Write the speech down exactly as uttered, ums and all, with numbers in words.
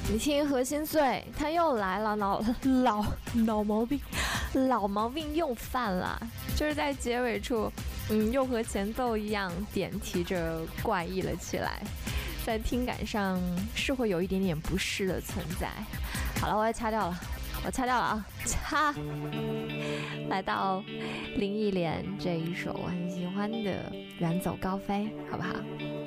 你听何心碎，他又来了，老老老毛病，老毛病又犯了，就是在结尾处，嗯，又和前奏一样点题着怪异了起来，在听感上是会有一点点不适的存在。好了，我要掐掉了，我掐掉了啊，掐。来到林忆莲这一首我很喜欢的《远走高飞》，好不好？